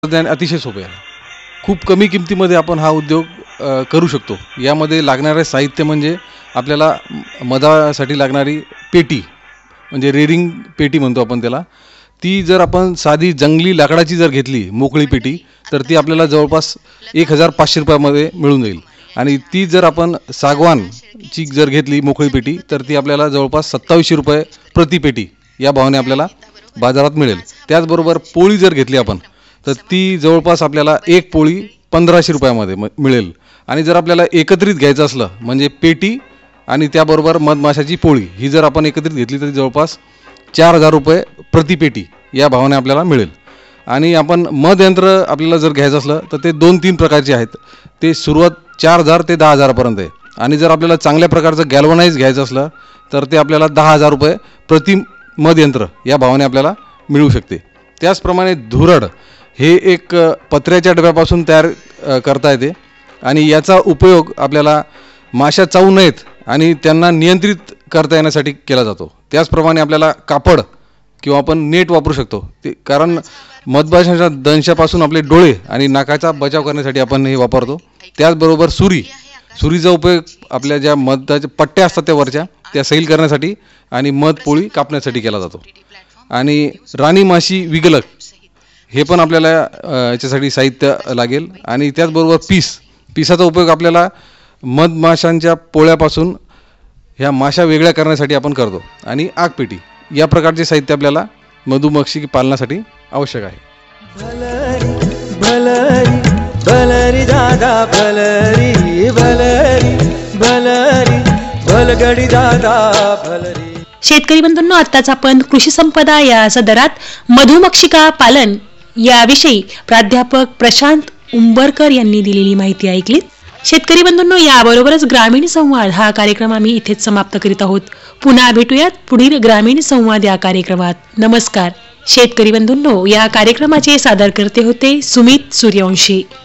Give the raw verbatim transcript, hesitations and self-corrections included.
तंत्रज्ञान अतिशय सोपे आहे. खूप कमी किमतीमध्ये आपण हा उद्योग अ, करू शकतो. यामध्ये लागणारे साहित्य म्हणजे आपल्याला मधासाठी लागणारी पेटी, म्हणजे रेरिंग पेटी म्हणतो आपण त्याला. ती जर आपण साधी जंगली लाकडाची जर घेतली मोकळी पेटी, तर ती आपल्याला जवळपास एक हजार पाचशे रुपयामध्ये मिळून जाईल. आणि ती जर आपण सागवानची जर घेतली मोकळी पेटी, तर ती आपल्याला जवळपास सत्तावीसशे रुपये प्रति पेटी या भावाने आपल्याला बाजारात मिळेल. त्याचबरोबर पोळी जर घेतली आपण, तर ती जवळपास आपल्याला एक पोळी पंधराशे रुपयामध्ये म मिळेल. आणि जर आपल्याला एकत्रित घ्यायचं असलं, म्हणजे पेटी आणि त्याबरोबर मधमाशाची पोळी ही जर आपण एकत्रित घेतली, तरी जवळपास चार हजार रुपये प्रति पेटी या भावाने आपल्याला मिळेल. आणि आपण मध यंत्र आपल्याला जर घ्यायचं असलं, तर ते दोन तीन प्रकारचे आहेत. ते सुरुवात चार हजार ते दहा हजारापर्यंत आहे. आणि जर आपल्याला चांगल्या प्रकारचं गॅल्वनाइज घ्यायचं असलं, तर ते आपल्याला दहा हजार रुपये प्रति मध यंत्र या भावाने आपल्याला मिळू शकते. त्याचप्रमाणे धुरड हे एक पत्र्याच्या डब्यापासून तयार करता येते आणि याचा उपयोग आपल्याला माशा चावू नयेत आणि त्यांना नियंत्रित करता येण्यासाठी केला जातो. त्याचप्रमाणे आपल्याला कापड किंवा आपण नेट वापरू शकतो, ते कारण मधमाशांच्या दंशापासून आपले डोळे आणि नाकाचा बचाव करण्यासाठी आपण हे वापरतो. त्याचबरोबर सुरी सुरीचा उपयोग आपल्या ज्या मधाच्या पट्ट्या असतात त्या वरच्या त्या सैल करण्यासाठी आणि मध पोळी कापण्यासाठी केला जातो. आणि राणी माशी विगलक हे पण आपल्याला याच्यासाठी साहित्य लागेल. आणि त्याचबरोबर पीस पिसाचा उपयोग आपल्याला मधमाशांच्या पोळ्यापासून ह्या माशा वेगळ्या करण्यासाठी आपण करतो. आणि आगपेटी या प्रकारचे साहित्य आपल्याला मधुमक्षी पालनासाठी आवश्यक आहे. भलरी भलरी दादा भलरी भलरी भलरी भलगडी दादा भलरी. शेतकरी बंधूंनो, आत्ताच आपण कृषी संपदा या सदरात मधुमक्षिका पालन याविषयी प्राध्यापक प्रशांत उंबरकर यांनी दिलेली माहिती ऐकली. शेतकरी बंधूंनो, याबरोबरच ग्रामीण संवाद हा कार्यक्रम आम्ही इथेच समाप्त करीत आहोत. पुन्हा भेटूयात पुढील ग्रामीण संवाद या कार्यक्रमात. नमस्कार शेतकरी बंधूंनो, या कार्यक्रमाचे सादरकर्ते होते सुमित सूर्यवंशी.